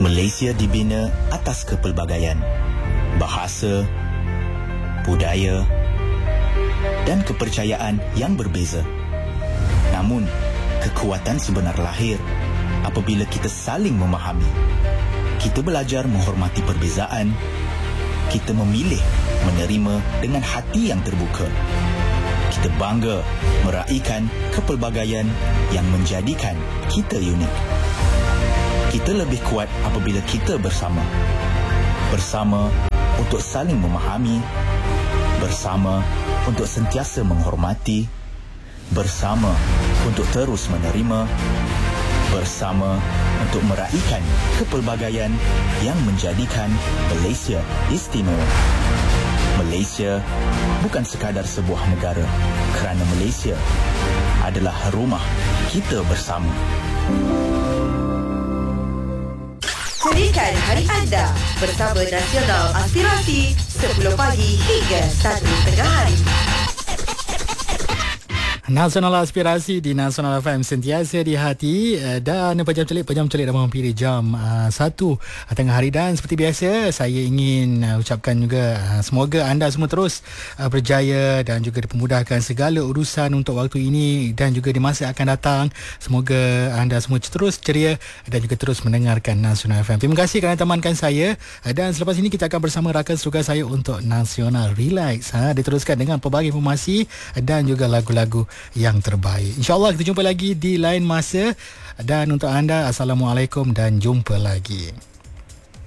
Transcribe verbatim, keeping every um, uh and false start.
Malaysia dibina atas kepelbagaian, bahasa, budaya dan kepercayaan yang berbeza. Namun, kekuatan sebenar lahir apabila kita saling memahami. Kita belajar menghormati perbezaan. Kita memilih menerima dengan hati yang terbuka. Kita bangga meraihkan kepelbagaian yang menjadikan kita unik. Kita lebih kuat apabila kita bersama. Bersama untuk saling memahami. Bersama untuk sentiasa menghormati. Bersama untuk terus menerima. Bersama untuk meraihkan kepelbagaian yang menjadikan Malaysia istimewa. Malaysia bukan sekadar sebuah negara, kerana Malaysia adalah rumah kita bersama. Jadikan hari anda bersama Nasional Aspirasi sepuluh pagi hingga satu tengah hari. Nasional Aspirasi di Nasional F M, sentiasa di hati. Dan pejam celik Pejam celik dah menghampiri jam uh, satu tengah hari. Dan seperti biasa, saya ingin uh, ucapkan juga uh, semoga anda semua terus uh, berjaya dan juga dipermudahkan segala urusan untuk waktu ini dan juga di masa akan datang. Semoga anda semua terus ceria dan juga terus mendengarkan Nasional F M. Terima kasih kerana temankan saya. uh, Dan selepas ini kita akan bersama rakan seruka saya untuk Nasional Relax. Ha, diteruskan dengan pelbagai informasi dan juga lagu-lagu yang terbaik. InsyaAllah kita jumpa lagi di lain masa. Dan untuk anda, Assalamualaikum dan jumpa lagi.